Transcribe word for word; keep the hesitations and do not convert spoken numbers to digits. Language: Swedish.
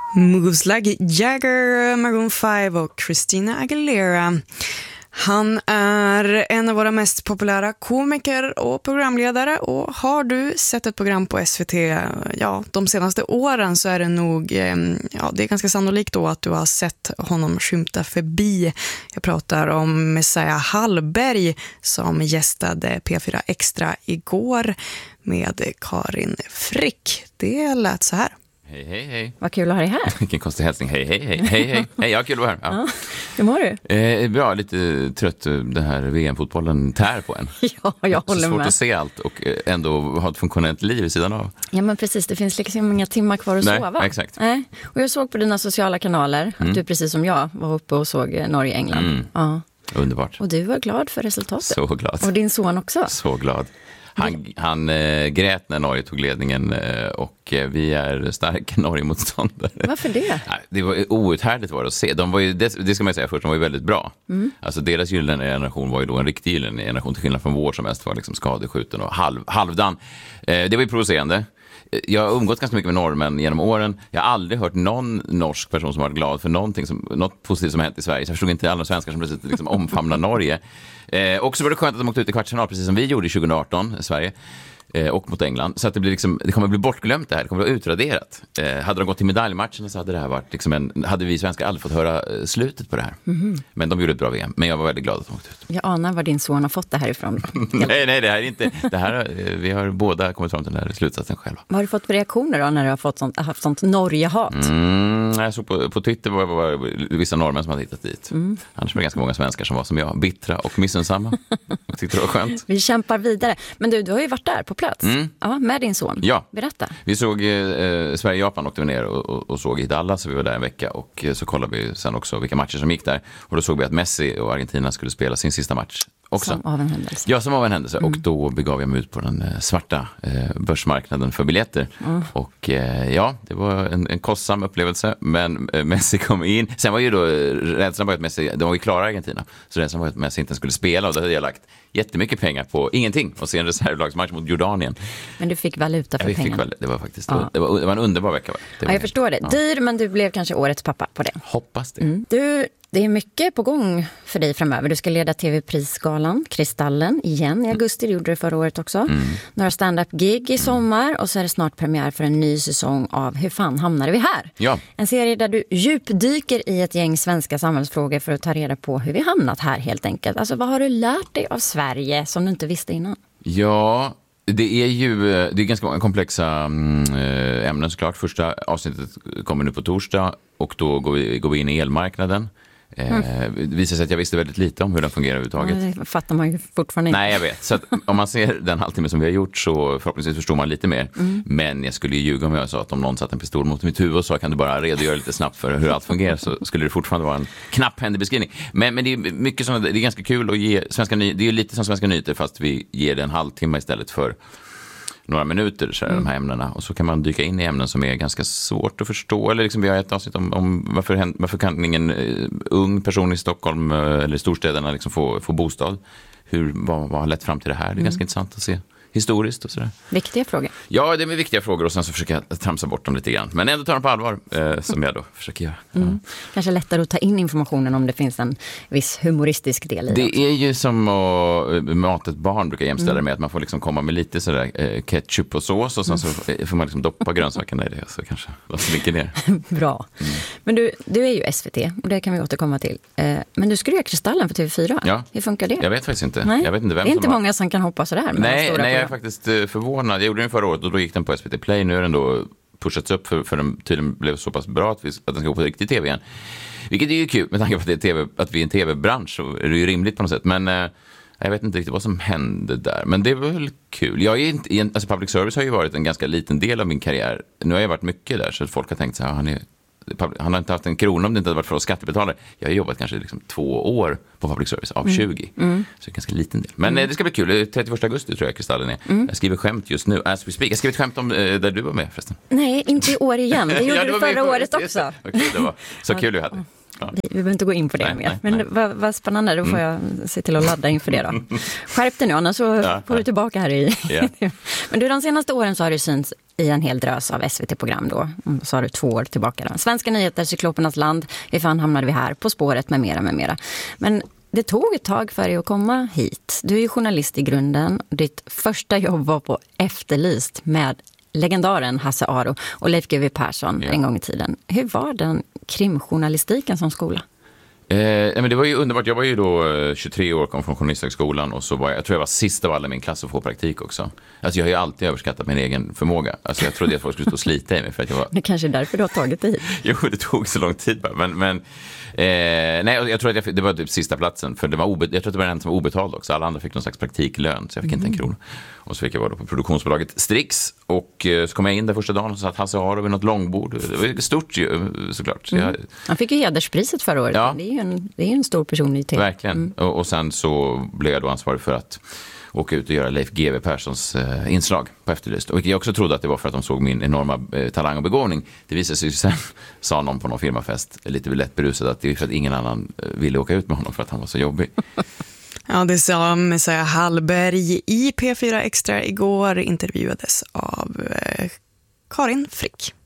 Moves Like Jagger, Maroon fem och Christina Aguilera. Han är en av våra mest populära komiker och programledare, och har du sett ett program på S V T ja, de senaste åren så är det nog ja, det är ganska sannolikt då att du har sett honom skymta förbi. Jag pratar om Messiah Hallberg som gästade P fyra Extra igår med Karin Frick. Det lät så här. Hej, hej, hej. Vad kul att ha dig här. Vilken konstig hälsning. Hej, hej, hej. Hej, hej. Hej, jag har kul att vara här. Ja. Ja. Hur mår du? Eh, bra, lite trött. Den här V M-fotbollen tär på en. Ja, jag håller så svårt med. att se allt och ändå ha ett funktionellt liv i sidan av. Ja, men precis. Det finns liksom inga timmar kvar att Nej, sova. exakt. Nej. Och jag såg på dina sociala kanaler Mm. att du precis som jag var uppe och såg Norge-England. Mm. Ja. Underbart. Och du var glad för resultatet. Så glad. Och din son också. Så glad. Han, han äh, grät när Norge tog ledningen äh, och äh, vi är starka Norge-motståndare. Varför det? Nej, det var outhärdligt var det att se. De var ju, det, det ska man säga först, de var ju väldigt bra. Mm. Alltså deras gyllene generation var ju då en riktig gyllene generation till skillnad från vår som mest var liksom skadeskjuten och halv, halvdan. Eh, det var ju provocerande. Jag har umgått ganska mycket med norrmän genom åren. Jag har aldrig hört någon norsk person som varit glad för någonting som, något positivt som har hänt i Sverige. Så jag förstod inte alla svenskar som plötsligt liksom omfamnar Norge. Eh, och så var det skönt att de åkte ut i kvartsfinal, precis som vi gjorde tjugoarton i Sverige. Eh, och mot England. Så att det, blir liksom, det kommer att bli bortglömt det här. Det kommer att vara utraderat. Eh, hade de gått till medaljmatchen så hade det här varit liksom en, hade vi svenskar aldrig fått höra eh, slutet på det här. Mm-hmm. Men de gjorde ett bra V M. Men jag var väldigt glad att de åkte ut. Jag anar var din son har fått det här ifrån. nej, nej, det här är inte. Det här, eh, vi har båda kommit fram till den här slutsatsen själva. Vad har du fått för reaktioner då när du har fått sånt, haft sånt Norge-hat? Mm, jag såg på, på Twitter var det var, var vissa norrmän som hade hittat dit. Mm. Annars var det ganska många svenskar som var som jag, bittra och missunnsamma. Jag tyckte det var skönt. Vi kämpar vidare. Men du, du har ju varit där på plats. Mm. Ja, med din son. Ja. Berätta. Vi såg eh, Sverige-Japan åkte vi ner och, och, och såg i Dallas, så vi var där en vecka och eh, så kollade vi sen också vilka matcher som gick där. Och då såg vi att Messi och Argentina skulle spela sin sista match också. Som av en händelse. Ja, som av en händelse. Mm. Och då begav jag mig ut på den eh, svarta eh, börsmarknaden för biljetter. Mm. Och eh, ja, det var en, en kostsam upplevelse, men eh, Messi kom in. Sen var ju då eh, rädslan var att Messi, de var ju klara i Argentina, så rädslan var att Messi inte skulle spela, och då hade jag lagt jättemycket pengar på ingenting och se en reservlagsmatch mot Jordanien. Men du fick valuta för ja, pengarna. Fick väl, det var faktiskt ja. det, var, det var en underbar vecka. Det ja, jag förstår det. Ja. Dyr, men du blev kanske årets pappa på det. Hoppas det. Mm. Du, det är mycket på gång för dig framöver. Du ska leda T V-prisgalan, Kristallen, igen i augusti. Det gjorde du förra året också. Mm. Några stand-up-gig i sommar, och så är det snart premiär för en ny säsong av Hur fan hamnade vi här? Ja. En serie där du djupdyker i ett gäng svenska samhällsfrågor för att ta reda på hur vi hamnat här helt enkelt. Alltså, vad har du lärt dig av Sverige som du inte visste innan? Ja, det är ju det är ganska många komplexa ämnen såklart. Första avsnittet kommer nu på torsdag och då går vi, går vi in i elmarknaden. Mm. Eh, det visar sig att jag visste väldigt lite om hur den fungerar överhuvudtaget. Ja, det fattar man ju fortfarande inte. Nej, jag vet. Så att om man ser den halvtimme som vi har gjort så förhoppningsvis förstår man lite mer. Mm. Men jag skulle ju ljuga om jag sa att om någon satt en pistol mot mitt huvud och sa kan du bara redogöra lite snabbt för hur allt fungerar, så skulle det fortfarande vara en knapphändig beskrivning. Men, men det är mycket som, det är ganska kul att ge svenska ny, det är lite som Svenska nyheter fast vi ger det en halvtimme istället för några minuter så här, mm. de här ämnena, och så kan man dyka in i ämnen som är ganska svårt att förstå, eller liksom vi har ett avsnitt om, om varför, varför kan ingen uh, ung person i Stockholm uh, eller storstäderna liksom få, få bostad, hur, vad, vad har lett fram till det här, det är mm. ganska intressant att se historiskt och sådär. Viktiga frågor. Ja, det är viktiga frågor, och sen så försöker jag tramsa bort dem lite grann. Men ändå ta dem på allvar, eh, som jag då försöker göra. Ja. Mm. Kanske lättare att ta in informationen om det finns en viss humoristisk del i det. Det också. Är ju som att mata ett barn, brukar jag jämställa mm. med att man får liksom komma med lite sådär eh, ketchup och sås, och sen så får man liksom doppa grönsakerna i det, så kanske de slinker ner. Bra. Mm. Men du, du är ju S V T, och det kan vi återkomma till. Eh, men du skulle göra Kristallen för T V fyra. Ja. Hur funkar det? Jag vet faktiskt inte. Nej. Jag vet inte vem det är inte som många har... som kan hoppa sådär. Nej, nej jag är faktiskt förvånad. Jag gjorde den förra året och då gick den på S V T Play. Nu är den då pushats upp för, för den tydligen blev så pass bra att, vi, att den ska gå på riktig tv igen. Vilket är ju kul med tanke på att, det är T V, att vi är en tv-bransch, så är det ju rimligt på något sätt. Men eh, jag vet inte riktigt vad som hände där. Men det var väl kul. Jag är inte, alltså public service har ju varit en ganska liten del av min karriär. Nu har jag varit mycket där, så att folk har tänkt så här, han är... Han har inte haft en krona om det inte hade varit för oss skattebetalare. Jag har jobbat kanske liksom två år på public service av tjugo. Mm. Mm. Så det är en ganska liten del. Men mm. det ska bli kul. trettioförsta augusti tror jag Kristallen är. Mm. Jag skriver skämt just nu, as we speak. Jag skrev ett skämt om där du var med förresten. Nej, inte i år igen. Det gjorde ja, det du förra året också. Okej, det var så kul du hade. Ja. Vi behöver inte gå in på det nej, mer. Nej, men nej. Vad, vad spännande, då får jag se till att ladda inför det då. Skärp dig nu, annars så ja, får du tillbaka här i... Ja. Men du, de senaste åren så har det synts i en hel drös av S V T-program då. Så har du två år tillbaka. Då. Svenska nyheter, Cyklopernas land. Vi fan hamnade vi här, På spåret med mera med mera. Men det tog ett tag för dig att komma hit. Du är ju journalist i grunden. Ditt första jobb var på Efterlyst med legendaren Hasse Aro och Leif G W Persson ja. en gång i tiden. Hur var den krimjournalistiken som skola? Eh, men det var ju underbart. Jag var ju då tjugotre år, kom från Journalisthögskolan och så var jag, jag tror jag var sista av alla i min klass att få praktik också. Alltså jag har ju alltid överskattat min egen förmåga. Alltså jag trodde att folk skulle stå och slita i mig för att jag var... Det kanske är därför du har tagit det hit. Jo, det tog så lång tid bara. Men, men eh, nej, jag tror att jag, det var typ sista platsen för det var obe, jag tror att det var den som var obetald också. Alla andra fick någon slags praktiklön så jag fick mm. inte en krona. Och så fick jag vara då på produktionsbolaget Strix och eh, så kom jag in där första dagen och satt Hasse Aro vid något långbord. Det var stort ju, såklart. Så jag, mm. Han fick ju hederspriset förra året. Ja. Det är ju en, det är en stor person i T V. Verkligen. Mm. Och, och sen så blev jag då ansvarig för att åka ut och göra Leif G W Perssons eh, inslag på Efterlyst. Och jag också trodde att det var för att de såg min enorma eh, talang och begåvning. Det visade sig sen, sa någon på någon firmafest, lite lätt berusad, att det är för att ingen annan eh, ville åka ut med honom för att han var så jobbig. Ja, det sa Messiah Hallberg i P fyra Extra igår, intervjuades av eh, Karin Frick.